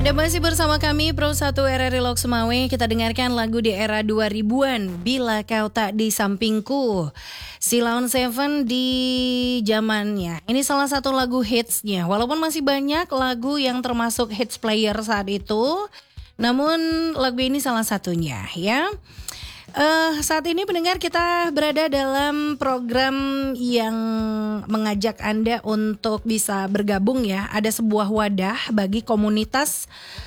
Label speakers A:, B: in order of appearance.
A: Dan masih bersama kami Pro 1 RRI Lok Sumawe. Kita dengarkan lagu di era 2000-an, Bila Kau Tak Di Sampingku, Sheila on 7 di zamannya. Ini salah satu lagu hitsnya. Walaupun masih banyak lagu yang termasuk hits player saat itu, namun lagu ini salah satunya ya. Saat ini pendengar, kita berada dalam program yang mengajak Anda untuk bisa bergabung ya. Ada sebuah wadah bagi komunitas